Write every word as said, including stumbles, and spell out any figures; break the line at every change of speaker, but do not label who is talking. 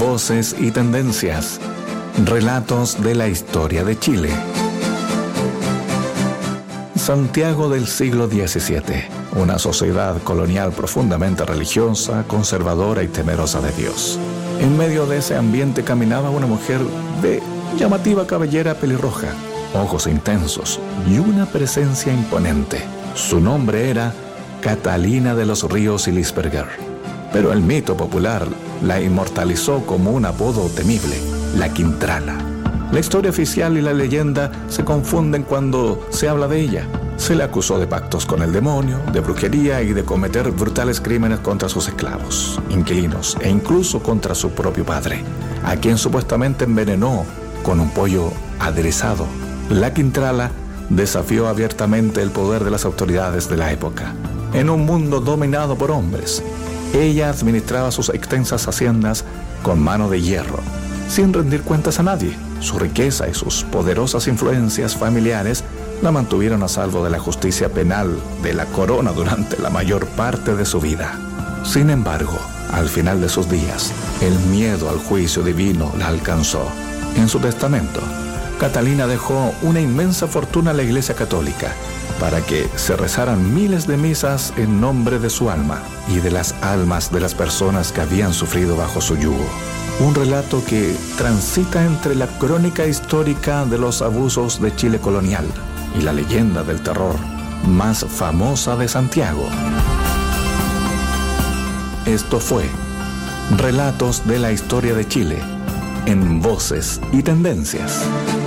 Voces y tendencias. Relatos de la historia de Chile. Santiago del siglo diecisiete, una sociedad colonial profundamente religiosa, conservadora y temerosa de Dios. En medio de ese ambiente caminaba una mujer de llamativa cabellera pelirroja, ojos intensos y una presencia imponente. Su nombre era Catalina de los Ríos y Lisperger, pero el mito popular la inmortalizó como un apodo temible, la Quintrala. La historia oficial y la leyenda se confunden cuando se habla de ella. Se le acusó de pactos con el demonio, de brujería y de cometer brutales crímenes contra sus esclavos, inquilinos e incluso contra su propio padre, a quien supuestamente envenenó con un pollo aderezado. La Quintrala desafió abiertamente el poder de las autoridades de la época. En un mundo dominado por hombres, ella administraba sus extensas haciendas con mano de hierro, sin rendir cuentas a nadie. Su riqueza y sus poderosas influencias familiares la mantuvieron a salvo de la justicia penal de la corona durante la mayor parte de su vida. Sin embargo, al final de sus días, el miedo al juicio divino la alcanzó. En su testamento, Catalina dejó una inmensa fortuna a la Iglesia Católica para que se rezaran miles de misas en nombre de su alma y de las almas de las personas que habían sufrido bajo su yugo. Un relato que transita entre la crónica histórica de los abusos de Chile colonial y la leyenda del terror más famosa de Santiago. Esto fue Relatos de la Historia de Chile, en Voces y Tendencias.